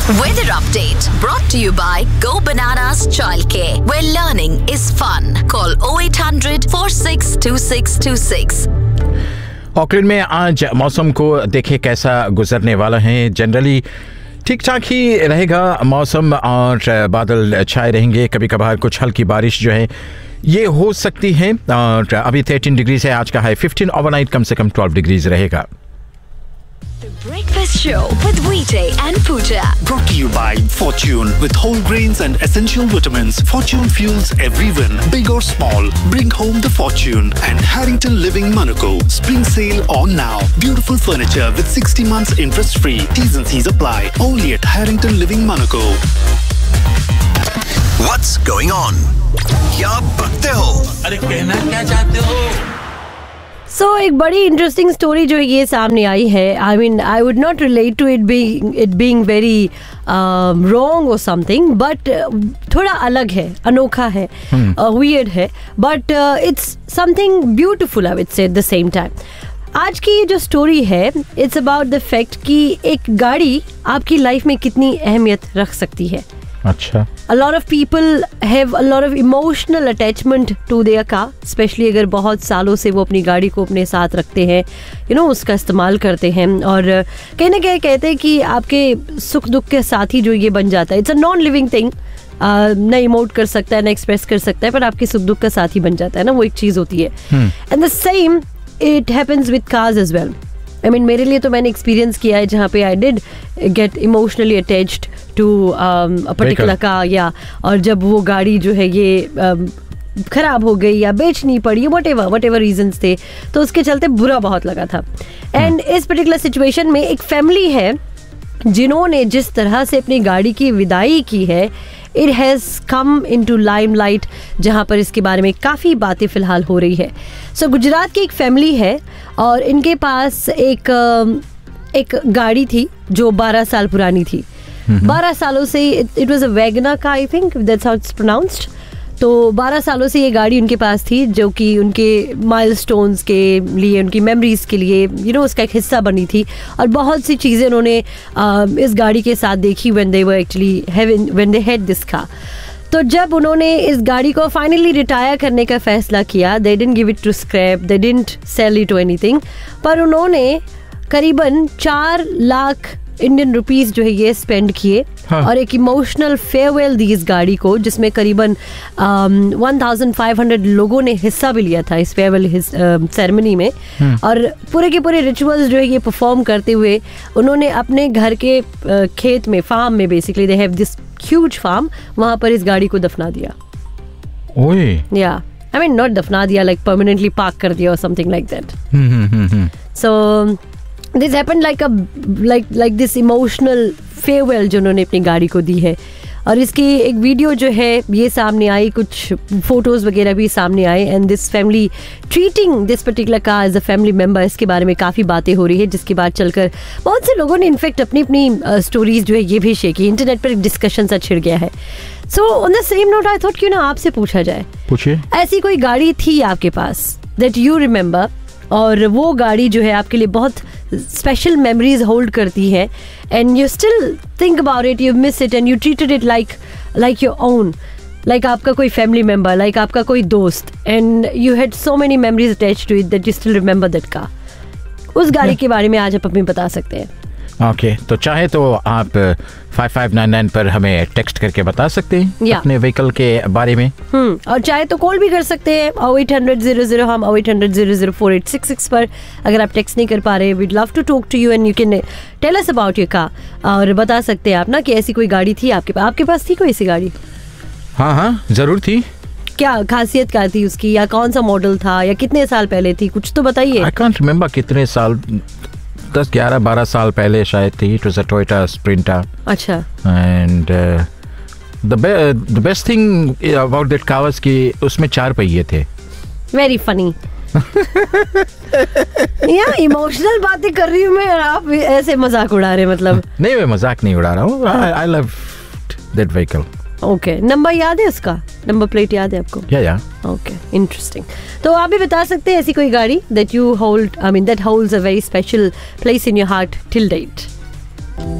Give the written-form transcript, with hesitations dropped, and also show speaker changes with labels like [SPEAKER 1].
[SPEAKER 1] Weather update brought to you by Go Bananas Childcare, where learning is fun. Call 0800 462626.
[SPEAKER 2] Auckland में आज मौसम को देखे कैसा गुजरने वाला है। जनरली ठीक ठाक ही रहेगा मौसम और बादल छाए रहेंगे, कभी कभार कुछ हल्की बारिश जो है ये हो सकती है। और अभी 13 डिग्री है, आज का हाई 15, ओवरनाइट कम से कम 12 डिग्रीज रहेगा।
[SPEAKER 1] The Breakfast Show with Vijay and Pooja.
[SPEAKER 3] Brought to you by Fortune. With whole grains and essential vitamins, Fortune fuels every win, big or small. Bring home the fortune. And Harrington Living Monaco. Spring sale on now. Beautiful furniture with 60 months interest free. T's and C's apply. Only at Harrington Living Monaco.
[SPEAKER 4] What's going on? क्या बकते हो?
[SPEAKER 5] अरे कहना क्या चाहते हो?
[SPEAKER 6] एक बड़ी interesting story जो ये सामने आई है। I mean I would not relate to it being very wrong और समथिंग, बट थोड़ा अलग है, अनोखा है, वियर्ड है, but it's something beautiful I would say at the same time. आज की ये जो स्टोरी है, इट्स अबाउट द फैक्ट कि एक गाड़ी आपकी लाइफ में कितनी अहमियत रख सकती है।
[SPEAKER 2] अच्छा,
[SPEAKER 6] A lot of people have a lot of emotional attachment to their car, especially अगर बहुत सालों से वो अपनी गाड़ी को अपने साथ रखते हैं, उसका इस्तेमाल करते हैं, और कहीं ना कहीं कहते हैं कि आपके सुख दुख के साथी जो ये बन जाता है। It's a non living thing, ना इमोट कर सकता है, ना एक्सप्रेस कर सकता है, पर आपके सुख दुख का साथी बन जाता है ना, वो एक चीज़ होती है। And the same it happens with cars as well. I mean मेरे लिए तो मैंने एक्सपीरियंस किया है जहाँ पे I did get emotionally attached to a particular car, या और जब वो गाड़ी जो है ये खराब हो गई या बेचनी पड़ी, वट एवर रीजंस थे, तो उसके चलते बुरा बहुत लगा था। एंड इस पर्टिकुलर सिचुएशन में एक फैमिली है जिन्होंने जिस तरह से अपनी गाड़ी की विदाई की है, it has come into limelight, जहाँ पर इसके बारे में काफ़ी बातें फ़िलहाल हो रही है। सो गुजरात की एक फैमिली है और इनके पास एक गाड़ी थी जो 12 साल पुरानी थी। 12 सालों से it was a Wagner car, I think that's how it's pronounced. तो 12 सालों से ये गाड़ी उनके पास थी, जो कि उनके माइलस्टोन्स के लिए, उनकी मेमोरीज के लिए उसका एक हिस्सा बनी थी, और बहुत सी चीज़ें उन्होंने इस गाड़ी के साथ देखी when they had this car. तो जब उन्होंने इस गाड़ी को फाइनली रिटायर करने का फैसला किया, they didn't give it to scrap, they didn't cell it to anything, पर उन्होंने करीबन 4 लाख इंडियन रुपीस जो है ये स्पेंड किए, और एक इमोशनल फेयरवेल दी इस गाड़ी को, जिसमें करीबन 1500 लोगों ने हिस्सा भी लिया था इस फेयरवेल सेरेमनी में। और पूरे के पूरे रिचुअल्स जो है ये परफॉर्म करते हुए उन्होंने अपने घर के खेत में, फार्म में, basically they have this huge farm, वहां पर इस गाड़ी को दफना दिया। ओए या आई मीन नॉट दफना दिया, लाइक परमानेंटली पार्क कर दिया और something like that. So this happened like this emotional farewell जो उन्होंने अपनी गाड़ी को दी है। और इसकी एक वीडियो जो है ये सामने आई, कुछ फोटोज़ वगैरह भी सामने आए, and this family treating this particular car as a family member, इसके बारे में काफ़ी बातें हो रही है, जिसके बाद चलकर बहुत से लोगों ने इनफैक्ट अपनी स्टोरीज जो है ये भी शेयर की। इंटरनेट पर एक डिस्कशन सा छिड़ गया है। So on the same note I thought क्यों ना आपसे पूछा जाए, पूछिए, ऐसी कोई गाड़ी थी आपके पास दैट यू रिमेंबर, और वो गाड़ी जो है आपके लिए बहुत स्पेशल मेमोरीज होल्ड करती है, and you still think about it, you miss it, and you treated it like your own, like आपका कोई फैमिली मेम्बर, लाइक आपका कोई दोस्त, and you had so many memories attached to it that you still remember that car. उस गाड़ी के बारे में आज आप हमें बता सकते हैं।
[SPEAKER 2] ओके, तो चाहे तो आप 5599 पर हमें टेक्स्ट करके बता सकते हैं अपने व्हीकल के बारे में,
[SPEAKER 6] और चाहे तो कॉल भी कर सकते हैं 0800 हम 0800 पर। अगर आप टेक्स्ट नहीं कर पा रहे, we'd love to talk to you and you can tell us about your car, और बता सकते हैं आप ना कि ऐसी कोई गाड़ी थी आपके पास थी कोई ऐसी गाड़ी?
[SPEAKER 2] हाँ जरूर थी।
[SPEAKER 6] क्या खासियत क्या थी उसकी, या कौन सा मॉडल था, या कितने साल पहले थी, कुछ तो बताइए।
[SPEAKER 2] आई कांट रिमेंबर कितने साल, 10, 11, 12 साल पहले शायद थी। It was a Toyota sprinter. अच्छा। And the best thing about that car was कि उसमें 4 पहिए थे।
[SPEAKER 6] Very funny. या इमोशनल बातें कर रही हूँ मैं, आप ऐसे मजाक उड़ा रहे, मतलब
[SPEAKER 2] नहीं, मैं मजाक नहीं उड़ा रहा हूँ। I love that vehicle.
[SPEAKER 6] Okay, number याद है उसका? नंबर प्लेट याद है आपको?
[SPEAKER 2] या
[SPEAKER 6] ओके, इंटरेस्टिंग। तो आप भी बता सकते हैं ऐसी कोई गाड़ी that you hold, I mean that holds a very special place in your heart till date.